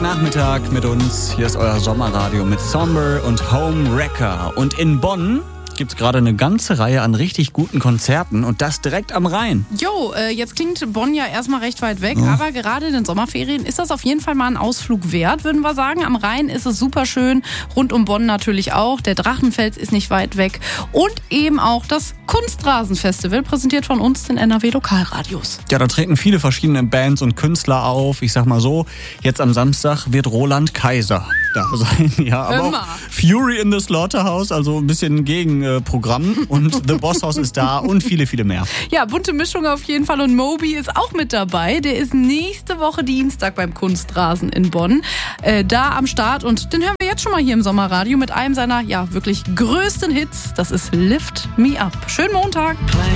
Freitagnachmittag mit uns. Hier ist euer Sommerradio mit Somber und Homewrecker. Und in Bonn gibt es gerade eine ganze Reihe an richtig guten Konzerten und das direkt am Rhein. Jo, jetzt klingt Bonn ja erstmal recht weit weg, aber gerade in den Sommerferien ist das auf jeden Fall mal ein Ausflug wert, würden wir sagen. Am Rhein ist es super schön, rund um Bonn natürlich auch. Der Drachenfels ist nicht weit weg und eben auch das Kunstrasenfestival, präsentiert von uns, den NRW Lokalradios. Ja, da treten viele verschiedene Bands und Künstler auf. Ich sag mal so, jetzt am Samstag wird Roland Kaiser da sein. Ja, aber auch Fury in the Slaughterhouse, also ein bisschen Gegenprogramm. Und The Boss House ist da und viele, viele mehr. Ja, bunte Mischung auf jeden Fall. Und Moby ist auch mit dabei. Der ist nächste Woche Dienstag beim Kunstrasen in Bonn da am Start. Und den hören wir jetzt schon mal hier im Sommerradio mit einem seiner, ja, wirklich größten Hits. Das ist Lift Me Up. Schönen Montag.